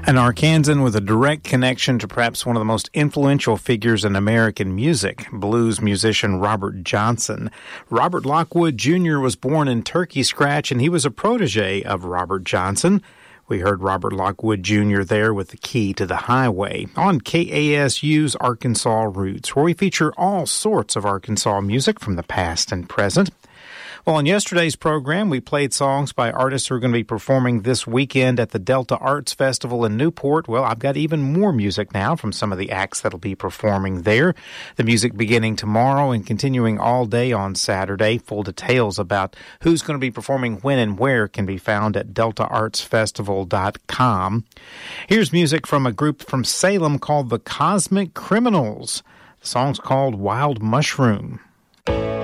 An Arkansan with a direct connection to perhaps one of the most influential figures in American music, blues musician Robert Johnson. Robert Lockwood Jr. was born in Turkey Scratch, and he was a protege of Robert Johnson. We heard Robert Lockwood Jr. there with The Key to the Highway on KASU's Arkansas Roots, where we feature all sorts of Arkansas music from the past and present. Well, in yesterday's program, we played songs by artists who are going to be performing this weekend at the Delta Arts Festival in Newport. Well, I've got even more music now from some of the acts that'll be performing there. The music beginning tomorrow and continuing all day on Saturday. Full details about who's going to be performing when and where can be found at deltaartsfestival.com. Here's music from a group from Salem called the Cosmic Criminals. The song's called Wild Mushroom.